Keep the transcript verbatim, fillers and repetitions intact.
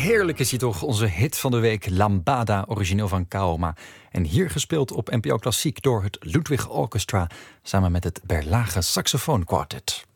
heerlijk is hij toch, onze hit van de week, Lambada, origineel van Kaoma. En hier gespeeld op N P O Klassiek door het Ludwig Orchestra, samen met het Berlage Saxofoon Quartet.